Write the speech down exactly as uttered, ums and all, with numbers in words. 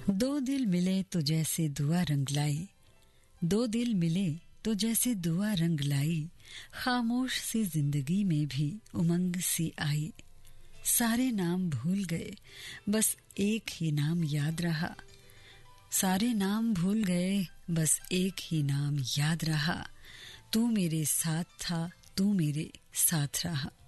दो दिल मिले तो जैसे दुआ रंग लाई, दो दिल मिले तो जैसे दुआ रंग लाई, खामोश सी जिंदगी में भी उमंग सी आई। सारे नाम भूल गए बस एक ही नाम याद रहा, सारे नाम भूल गए बस एक ही नाम याद रहा, तू मेरे साथ था तू मेरे साथ रहा।